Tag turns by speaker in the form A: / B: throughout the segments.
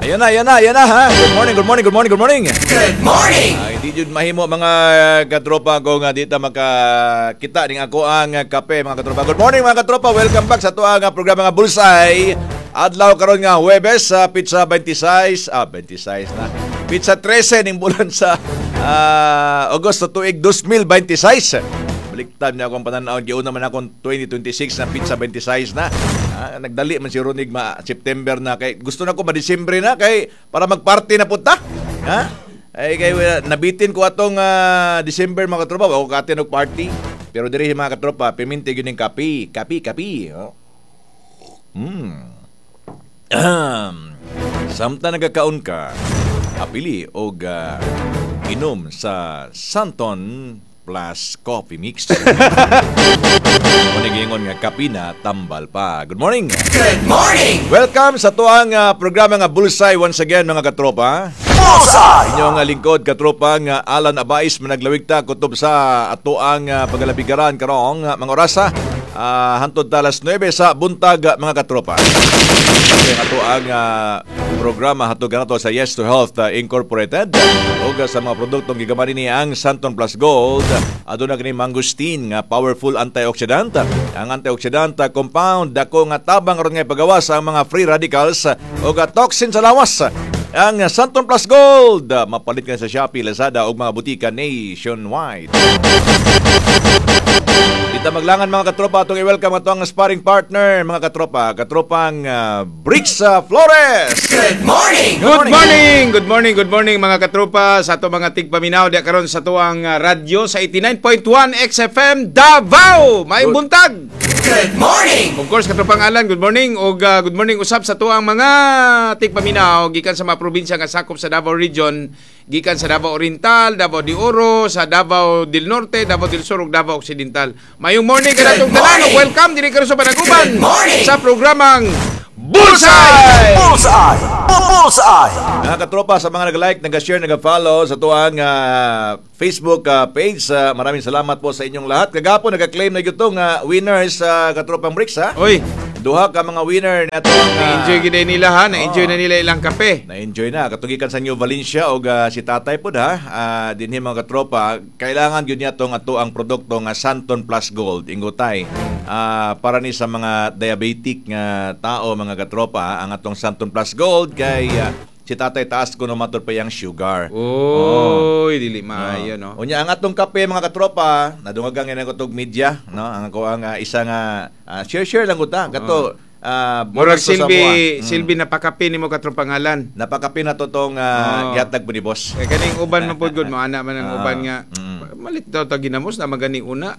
A: Ayan na ha. Good morning.
B: Good morning!
A: Hindi jud mahimo mga katropa ko nga dito makakita ning ako ang kape mga katropa. Good morning mga katropa. Welcome back sa tuang programa nga Bullseye. Adlaw karon nga Huwebes sa pizza 26, 26 na. Pizza 13 ning bulan sa Agosto tuig 2026. Baliktad niya akong pananaw. Giuna man akong 2026 na pizza 26 na. Nagdali man si Ronig September na. Kay gusto na ko ma-Disyembre na kay para magparty na punta. Ha? Ay kay nabitin ko atong December mga katropa. Ako katin og party. Pero diri mga katropa, piminti gyud ning kape. Kape. Oh. Samtang nagakaon ka, apili og inom sa Santon Plus Coffee Mix. Manigingon nga kape na tambal pa. Good morning! Welcome sa tuang programa nga Bullseye once again mga katropa. Bullseye! Inyong lingkod katropa nga Alan Abais managlawigta kutob sa atuang pagalabigaran karong mga orasa. Hantod talas 9 sa buntag mga katropa. Ang atuang programa hatod kanato sa Yes to Health Incorporated ug sa mga produktong gigamanin ni ang Santon Plus Gold aduna kini mangustin nga powerful antioxidant. Ang antioxidant compound dako nga tabang aron nga pagawas ang mga free radicals ug toxin sa lawas. Ang Santon Plus Gold mapalit ka sa Shopee, Lazada ug mga butika nationwide. Kita maglangan mga katropa atong i-welcome ato ang sparring partner mga katropa, katropang Brix Flores.
B: Good morning mga katropa sa ato mga tigpaminaw di karon sa tuang radyo sa 89.1 XFM Davao. May buntag. Good morning. Of course katropang Alan, good morning ug good morning usab sa tuang mga tigpaminaw gikan sa mga probinsya nga sakop sa Davao Region, gikan sa Davao Oriental, Davao de Oro, sa Davao del Norte, Davao del Sur ug Davao Occidental. Mayong morning kanatong tanan. Welcome diri karon sa Panaguban sa programang Bullseye!
A: Mga katropa sa mga nag-like, nag-share, nag-follow sa tuang Facebook page, maraming salamat po sa inyong lahat. Kagapon nag-claim na itong winners sa katropang Brix ha.
B: Oy,
A: duha ka mga winner na itong
B: na-enjoy gid nila ha, na-enjoy na nila ilang kape.
A: Na-enjoy na katugikan sa New Valencia o si Tatay po ha. Dinhi mga katropa, kailangan yun niya itong ang produkto nga Santon Plus Gold ingutay. Para ni sa mga diabetic nga tao mga katropa, ang atong Santon Plus Gold kay si Tatay taas ko no matur pa yang sugar.
B: Oy, dili maayo no.
A: Unya ang atong kape mga katropa, nadungagang ina ko tog media no. Ang ko ang isa nga share lang uta kato
B: murag silbi napakapi nimo katropang Alan.
A: Napakapi na to tong gihatag po ni boss.
B: Kaning uban man pud gud maana man ang uban nga malit daw ta ginamos na magani una.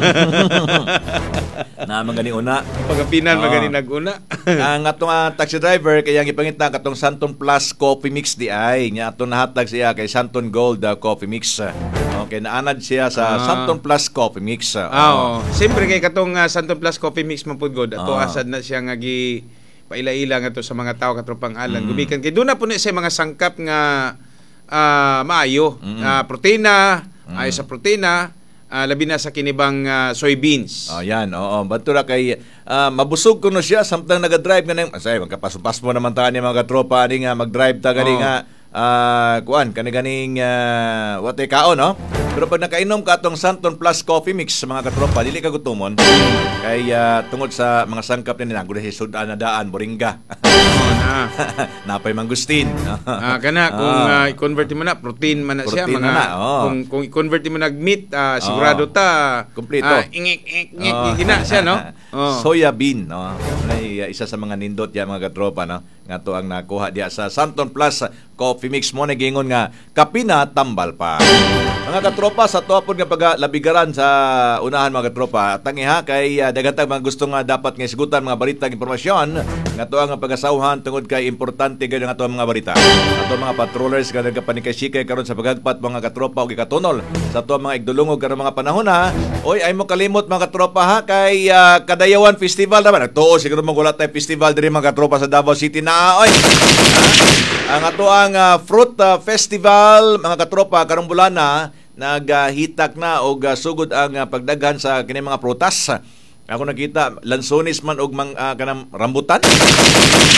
A: Na magani una.
B: Pagapinan magani naguna.
A: Ang atong taxi driver kaya gipangita katong Santon Plus Coffee Mix di ay nya atong nahatag siya kay Santon Gold Coffee Mix. Okay, naanad siya sa Santon Plus Coffee Mix.
B: Siyempre kay katong Santon Plus Coffee Mix man pud gud ato asad na siya nga gi paila-ila nga to sa mga tao katropang Alan. Gumikan kay doon na po na siya mga sangkap nga maayo. Proteina, ayo sa proteina, labi na sa kinibang soybeans.
A: Yan, oo. Batura kay mabusog ko no siya samtang naga-drive nga nang asay magkapas-pas mo naman ta ni mga katropa ani nga mag-drive ta gani nga kuan kani-ganing wate kaon no. Pero pag nakainom ka atong Santon Plus Coffee Mix mga katropa, dili ka gutomon. Kay tungod sa mga sangkap ni nagud si sudan na daan moringa. Napay mangustin.
B: Kana kung i-convert mo na protein man na siya mga kung i-convert mo nag meat sigurado ta
A: kompleto.
B: Ingik gina siya no.
A: Soya bean no. Ay isa sa mga nindot ya mga katropa no. Nga to ang nakuha diya sa Santon Plus Coffee Mix mo nagingon nga kape na tambal pa. Mga katropa sa tuwapon nga paglabigaran sa unahan mga katropa tangiha kay dagatang mga gusto nga dapat nga isgutan mga balita impormasyon nga to ang pagasawhan tungod kay importante gayud nga to mga balita. Ato mga patrollers nga nagapanikasikay karon sa pagagpat mga katropa ug ikatunol sa to mga igdulungog karon mga panahon ha. Oy ay mo kalimot mga katropa ha kay Kadayawan Festival naman. Nagtuo siguro mo wala tay festival diri mga katropa sa Davao City na oy. Ang ato ang fruit festival mga katropa karong bulan na naghitak na og sugod ang pagdaghan sa kini mga prutas. Ako nakita lansones man og kanang rambutan.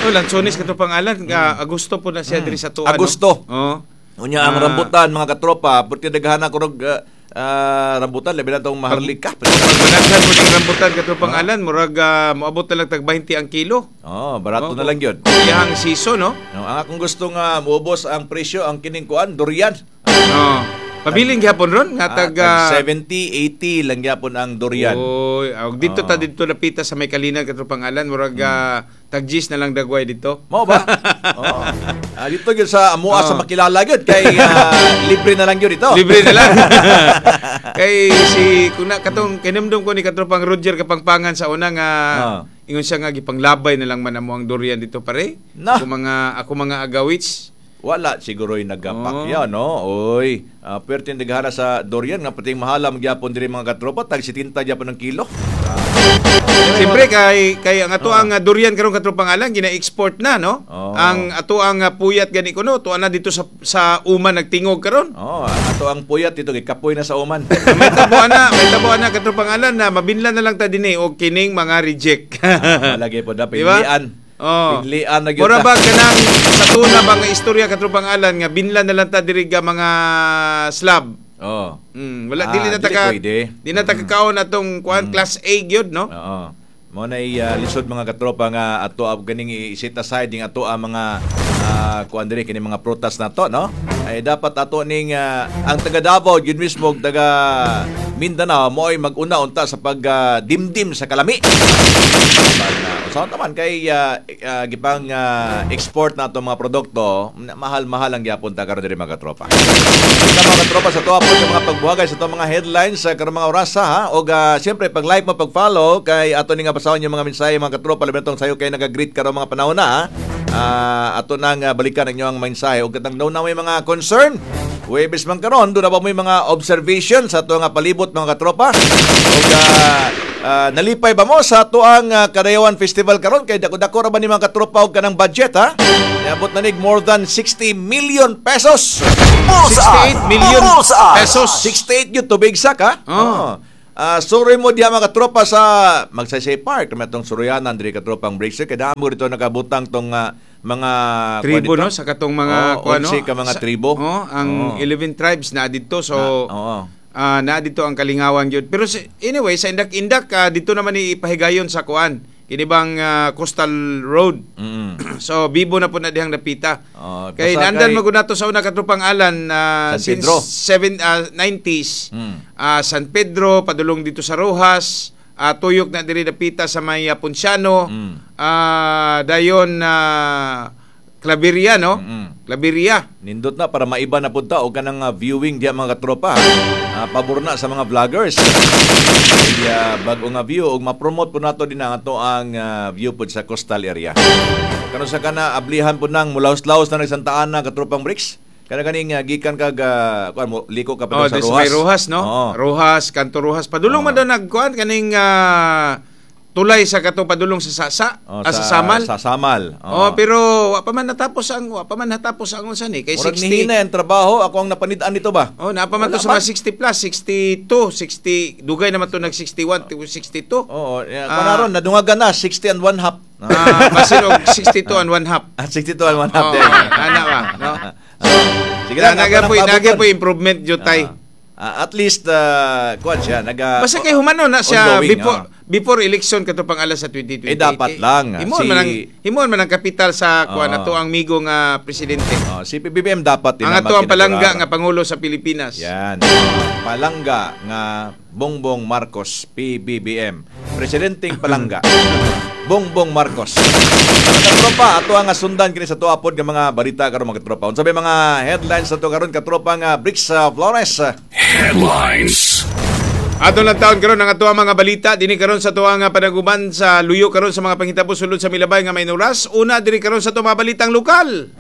B: No, Lanzones katropang alan, Agosto po na siya diri sa tuwa.
A: Agosto.
B: No?
A: Unya ang rambutan mga katropa, porque daghanan ko rambutan labi na tong maharlika.
B: Managhan mo ng rambutan katropang alan, murag moabot na lang tag 20 ang kilo.
A: Barato na lang yun.
B: Iyang season, no?
A: Ang akong gusto nga muubos ang presyo ang kining kuan durian.
B: Pabiling gyapon ron nga tag
A: 70, 80 lang gyapon ang durian.
B: Oy, dito dito napita sa may kalinan katropang alan, murag tag G's na lang dagway dito.
A: Mao ba? Dito gyud sa amua sa makilala gyud kay libre na lang gyud dito.
B: Libre na lang. Kay kuna katong kinumdum ko ni katropang Roger Kapangpangan sa una nga ingon siya nga gipanglabay na lang man amo ang durian dito pare. Ako mga agawits.
A: Wala siguro yung nagpakya, no? Oy, pertin daghana sa durian nga pating mahala magyapon diri mga katropa tag 70 gyapon ng kilo.
B: Siyempre kay ang ato ang durian karon katropang alang gina-export na, no? Ang ato ang puyat gani kuno tuwa na dito sa Uman nagtingog karon.
A: Ato ang puyat dito gikapoy na sa Uman.
B: may tabo na katropang alan na mabinlan na lang ta dinhi og kining mga reject.
A: Malagi po dapat pilian. Pinlian na gyud.
B: Mura ba kanang sa tuna ba nga istorya katropang alan nga binlan na lang ta diri ga mga slab. Wala dili na ta kakaon atong kuan class A gyud, no?
A: Mo na lisod mga katropa nga ato ab ganing i-set aside ding ato ang mga kuan diri kini mga prutas na to, no? Ay dapat ato ning ang taga Davao gyud mismo taga Mindanao mo ay mag-una unta sa pag-dimdim sa kalami. So naman kay gipang export na itong mga produkto, mahal-mahal ang gyapon ta karon diri mga katropa. Kita mga katropa sa tuwa po yung mga pagbuhagay sa itong mga headlines sa karong mga oras ha. O siyempre pag like mo, pag-follow kay ato ni nga basahon yung mga mensahe mga katropa labi itong sayo kay nag-greet karong mga panahon na ato nang balikan ang inyong mensahe o katang daw na may mga concern. Webes man karon do na ba may mga observation sa ato nga palibot mga katropa? O nalipay ba mo sa tuang Kadayawan Festival karon kay dako-dako ra ba ni mga katropa og kanang budget ha? Niabot na nig more than 60 million pesos.
B: 68 million pesos.
A: 68 yun tubig sak ha? Sorry mo diya mga katropa sa Magsaysay Park kami itong Surianan diri katropang Bracer kay damo dito nakabutang tong mga
B: tribo, no, sa katong mga
A: ka mga tribo.
B: Ang 11 tribes na dito so na dito ang kalingawan yun. Pero anyway, sa indak-indak dito naman ipahigayon sa kuan kinibang coastal road. So bibo na po na dihang napita. Kay nandan mo nato sa una katropang alan since 90s. San Pedro padulong dito sa Rojas, tuyok na diri napita sa may Ponciano, dayon Claveria, no? Claveria.
A: Nindot na para maiba na punta o kanang viewing diya mga katropa. Pabor na sa mga vloggers. Bago nga view og ma-promote po nato din ang ato ang view po sa coastal area. Kano sa kana ablihan po nang mulaos-laos na Santa Ana katropang Bricks. Kana kaning gikan kag liko ka pa sa Rojas.
B: May Rojas, no? Rojas, Kanto Rojas. Padulong man daw nagkuan kaning tulay sa katong padulong sa Sasa, sa Samal.
A: Sa Samal.
B: Pero wa pa man natapos ang unsa ni kay 60.
A: Nihina ang trabaho ako ang napanid-an nito ba?
B: Na pa man to sa mga 60 plus, 62, 60 dugay naman to nag 61 to 62.
A: Kanaron nadungagan na 60 and 1 half.
B: Basin og 62 and 1 half.
A: 62 and 1 half.
B: Ana ba, no? Sige na naga po improvement jud tay.
A: At least kuan siya
B: basta kay humano na siya before election katupang alas sa 2020.
A: Dapat lang
B: himon man ang kapital sa kuan ato ang migo nga presidente.
A: Si PBBM dapat din
B: ang ato ang palangga nga pangulo sa Pilipinas.
A: Yan. Palangga nga Bongbong Marcos PBBM. Presidenteng palangga. Bongbong Marcos. Mga katropa, ato ang sundan kini sa tuapod nga mga balita karon mga katropa. Unsa mga headlines ato karon katropa nga Bricks Flores.
C: Headlines.
B: Ato lang taon karon ang ato mga balita dinhi karon sa tuang panaguban sa luyo karon sa mga panghitabo sulod sa Milabay nga Maynoras. Una diri karon sa mga balitang lokal.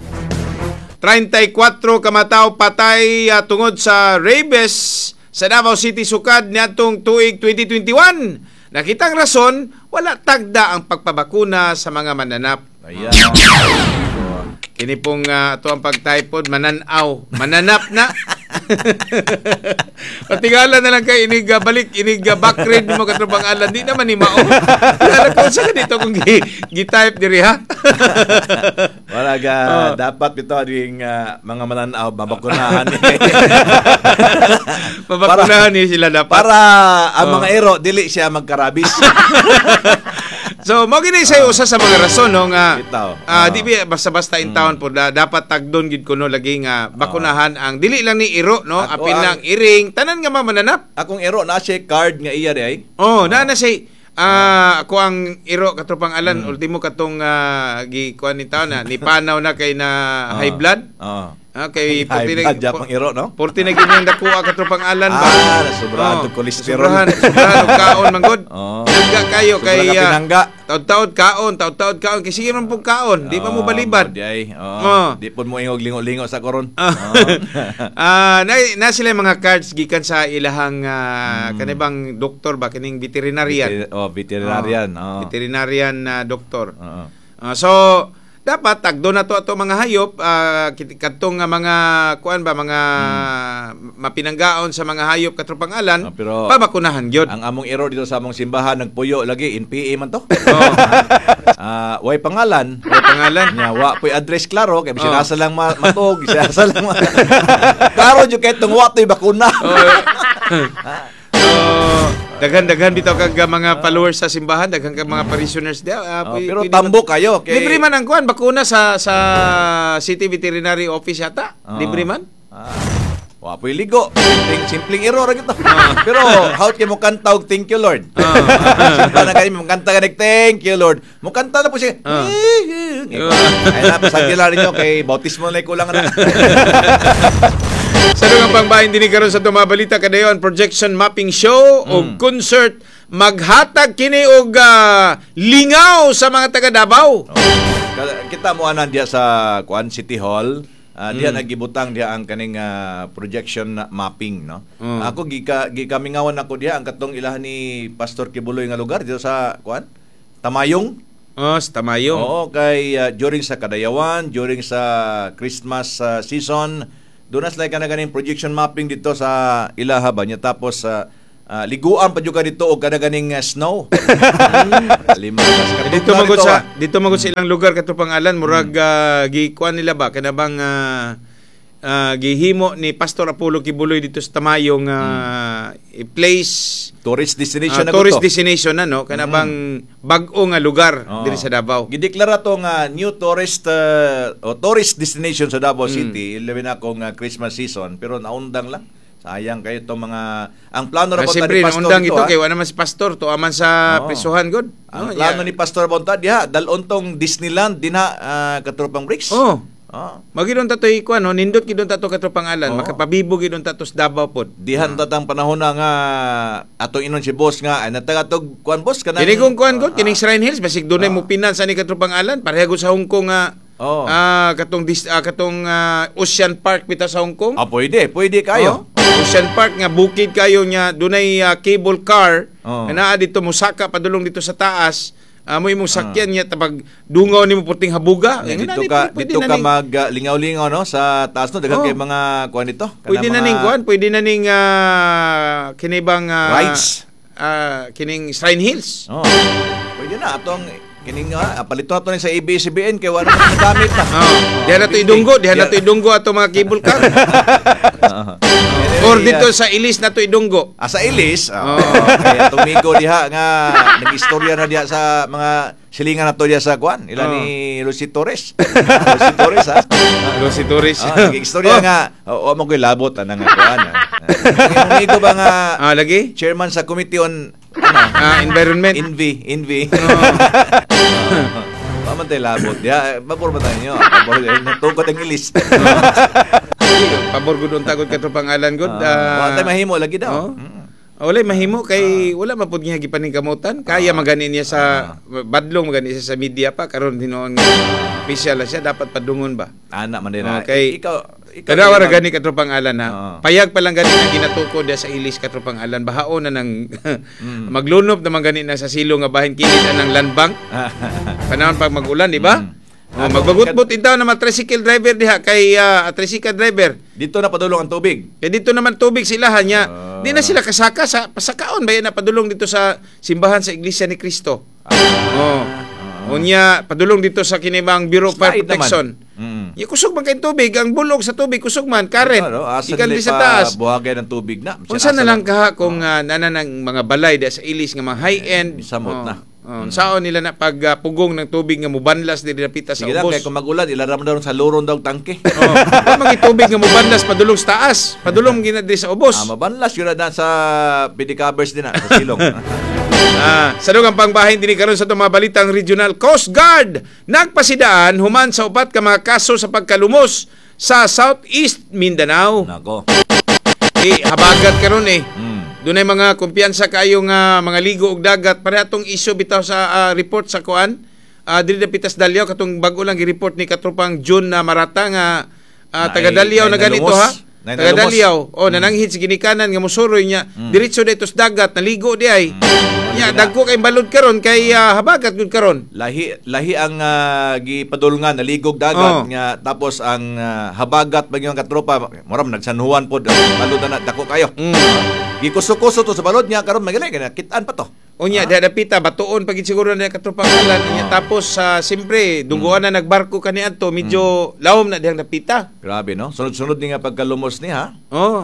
B: 34 kamataw patay tungod sa rabies sa Davao City sukad niadtong tuig 2021. Nakitang rason, wala tagda ang pagpabakuna sa mga mananap.
A: Ayan.
B: Kini pong ito ang pagtaypod, mananaw. Mananap na. Patingala na lang kay inig balik, inig backgrade mo katropang alan. Di naman ni mao. Kaya ko sa dito kung gi-type diri ha.
A: Wala ga, dapat ito ding mga mananaw, mabakunahan
B: Mabakunahan niya sila dapat.
A: para ang mga ero, dili siya magkarabis.
B: So, mo gini sa usa sa mga rason no nga
A: Bitaw.
B: di ba basta-basta in town po dapat tagdon gid kuno lagi nga bakunahan ang dili lang ni iro no,
A: Ato
B: apil
A: ang-
B: lang iring tanan nga mamananap.
A: Akong ero na siya card nga iya di ay.
B: Oh, na say ako ang iro katropang alan ultimo katong gi kuan ni taon na ni panaw na kay na high blood.
A: Oo.
B: Kay
A: High blood japang ero, no?
B: Porti na ginyang dakuha katropang alan ba.
A: Sobrahan to cholesterol.
B: Sobrahan og kaon manggod.
A: Oo.
B: Pinangga kayo kay
A: Sobrang pinangga.
B: taud-taud kaon kay sige man pong kaon, di pa mo balibad.
A: Di ay.
B: Oo.
A: Di pud mo ingog lingo-lingo sa koron.
B: Na sila mga cards gikan sa ilahang kanibang doktor ba kining veterinarian.
A: Veterinarian.
B: Veterinarian na doktor.
A: Oo.
B: So dapat tagdo na to ato mga hayop kadtong mga kuan ba mga mapinanggaon sa mga hayop katropang alan
A: Pero
B: pabakunahan gyud.
A: ang among ero dito sa among simbahan nagpuyo lagi NPA man to.
B: Oh,
A: Way pangalan.
B: may pangalan.
A: Nya wa po'y address klaro kay sinasa lang matog, sinasa lang. Klaro jud kay tong wa to'y bakuna.
B: Daghan bitaw kag mga followers sa simbahan, daghan kag mga parishioners dia.
A: Pero tambo kayo kay
B: Libre man ang kuan bakuna sa City Veterinary Office yata. Libre man.
A: Wa po'y ligo. Simpleng ero ra gito. Pero how kay mo kanta og thank you Lord. Simple na kay mo kanta ka thank you Lord. Mo kanta na po siya. Ay na pasagila ninyo kay bautismo na kulang na.
B: Sa nga pangbahin din karon sa tumabalita kadayon projection mapping show o concert maghatag kini og lingaw sa mga taga Davao.
A: Kita mo anan diya sa Kuan City Hall. Diya nagibutang diya ang kaning projection mapping no. Ako gikamingawan ako diya ang katong ilahan ni Pastor Kibuloy nga lugar dito sa Kuan Tamayong.
B: Sa Tamayong.
A: Oo, kay during sa Kadayawan, during sa Christmas season, doon na sila ka na ganing projection mapping dito sa ilaha ba niya. Tapos liguan pa juga dito og kada ganing snow.
B: Dito magod sa ilang lugar katong pangalan murag gikuan nila ba kanabang gihimo ni Pastor Apollo Kibuloy dito sa Tamayong place
A: tourist destination na
B: tourist
A: to.
B: destination na no kanabang bag-o nga lugar diri sa Davao.
A: Gideklara to nga new tourist o tourist destination sa Davao City labi na kung Christmas season pero naundang lang. Sayang kayo itong mga ang plano ra punta
B: Siyempre,
A: ni Pastor
B: naundang
A: dito,
B: ito kay wala naman si Pastor to aman sa prisuhan god.
A: Ang plano ni Pastor Bonta diha dalon tong Disneyland dinha katropang bricks.
B: Magidon tatoy kuan no nindot gidon tato katropang alan makapabibo gidon tato sa Davao pod.
A: Dihan tatang panahon na nga atong inon si boss nga ay natagatog kuan boss kanang
B: Kini kung kuan god kining Shrine Hills basig dunay mo pinan sa ni katropang alan pareha gud sa Hong Kong katong Ocean Park bitaw sa Hong Kong.
A: Pwede kayo.
B: Ocean Park nga bukid kayo nya dunay cable car na dito musaka padulong dito sa taas. Mo imong sakyan niya tabag dungaw nimo puting habuga.
A: Dito ka maglingaw-lingaw no sa taas no daghang kay mga kuan dito.
B: Pwede na ning kuan, pwede na ning kinibang
A: rides.
B: Kining Shrine Hills.
A: Pwede na atong kining palito ato ni sa ABS-CBN kay wala na gamit na.
B: Diha na to idunggo ato mga cable car. Or dito sa Ilis na to idunggo.
A: Sa Ilis, kaya tumigo diha nga nag-istorya na diha sa mga silingan na to diha sa kuan ila ni Lucy Torres.
B: Lucy Torres.
A: Nag-istorya nga mo koy labot anang kuan. Tumigo ba nga
B: lagi
A: chairman sa Committee on
B: Environment.
A: Envy. Pamantay labot. Babor ba tayo nyo? Natungkot ang ilis.
B: Pabor gud tagot katropang alan gud.
A: Wala mahimo lagi daw.
B: Wala mahimo kay wala mapud niya gipaning kamutan. Kaya magani niya sa badlong magani siya sa media pa karon hinuon official siya dapat padungon ba.
A: Anak man din na.
B: Okay.
A: Ikaw
B: kada wala gani katropang alan ha. Payag pa lang gani na ginatuko dia sa Ilis katropang alan bahaon na nang maglunob naman gani na sa silo nga bahin kilid ng land bank. Panahon pag magulan di ba? Magbagut-but itaw na mga tricycle driver diha kay tricycle driver.
A: Dito na padulong ang tubig.
B: Kaya dito naman tubig sila hanya. Di na sila kasaka sa pasakaon ba yan na padulong dito sa simbahan sa Iglesia ni Cristo. Unya padulong dito sa kinibang Bureau of Fire
A: Slide
B: Protection. Kusog man kay tubig, ang bulog sa tubig kusog man current. Ikan di sa taas.
A: Buhagay ng tubig na.
B: Unsa na lang ka kung nana ng mga balay da sa ilis nga mga high end.
A: Samot na.
B: Saon nila na pagpugong ng tubig nga mubanlas diri napita sa
A: Sige lang,
B: ubos.
A: kaya kung magulan, ilaram daw sa luron daw tangke.
B: Kung mga tubig nga mubanlas padulong sa taas, padulong gina diri sa ubos.
A: Mabanlas yun na sa PD covers din na, sa silong.
B: Sa dugang pangbahin din karon sa itong mga balitang regional. Coast Guard nagpasidaan human sa upat ka mga kaso sa pagkalumos sa Southeast Mindanao.
A: Nako.
B: Habagat karon Dunay mga kumpiyansa kayo nga mga ligo og dagat para atong isyu bitaw sa report sa kuan. Diri Pitas Dalyaw katong bag-o lang gi-report ni katropang June na Marata nga taga Dalyaw na ganito ha. Taga Dalyaw nananghid sa ginikanan nga mosuroy niya diretso dito sa dagat naligo di ay. Nya dagko kay balod karon kay habagat gud karon.
A: Lahi ang gipadulngan naligog dagat nga tapos ang habagat bagyo ang katropa moram nagsanhuan pod balod na dako kayo. Gikusok-kusok to sa balod niya karon magaling kitaan pa to.
B: Unya dadapita batuon pagit siguro na katropang alan niya tapos siyempre duguan na nagbarko kaniadto medyo lawom na dihang napita.
A: Grabe no. Sunod-sunod ni nga pagkalumos ni ha.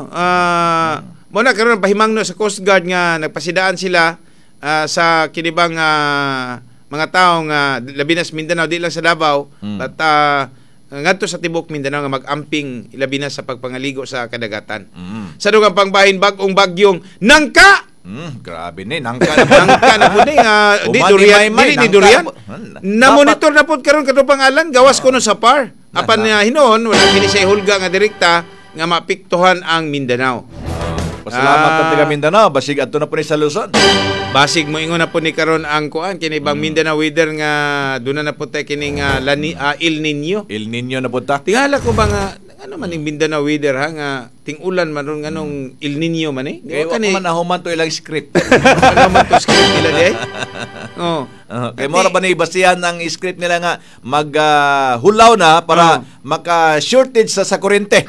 B: Mo na karon pahimangno sa Coast Guard nga nagpasidaan sila sa kinibang mga taong labi na sa Mindanao di lang sa Davao but ngadto sa tibok Mindanao nga mag-amping labi na sa pagpangaligo sa kadagatan. Sa dugang pangbahin bag-ong bagyong Nangka.
A: Grabe ni
B: nangka na pud di durian. Na monitor na pud karon kadto pangalan gawas kuno sa PAR. Apan hinuon wala kini sa hulga nga direkta nga mapiktuhan ang Mindanao.
A: Pasalamat ta taga Mindanao basig adto na po ni sa Luzon.
B: Basig mo ingon na po ni karon ang kuan kini bang Mindanao weather nga duna na po tay kining El Nino.
A: El Nino na po ta.
B: Tingala ko ba nga ano man ning Mindanao weather ha nga ting-ulan man ron nganong El Nino man
A: Kaya kani man nahuman to ilang script.
B: Ano man to script nila di?
A: Kaya mo ra ba ni basihan ang script nila nga maghulaw na para maka-shortage sa kuryente.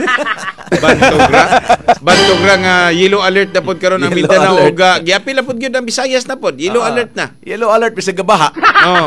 B: Bantogra nga yellow alert na pod karon ang Mindanao ug giapil na pod gyud ang Visayas na pod yellow alert na.
A: Yellow alert bisag gabaha.